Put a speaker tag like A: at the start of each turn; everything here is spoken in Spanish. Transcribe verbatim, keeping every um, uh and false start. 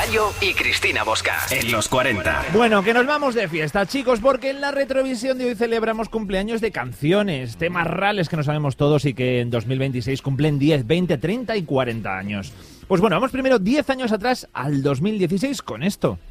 A: Bayo y Cristina Bosca en los cuarenta.
B: Bueno, que nos vamos de fiesta, chicos, porque en la retrovisión de hoy celebramos cumpleaños de canciones, temas rales que no sabemos todos y que en dos mil veintiséis cumplen diez, veinte, treinta y cuarenta años. Pues bueno, vamos primero diez años atrás al dos mil dieciséis con esto.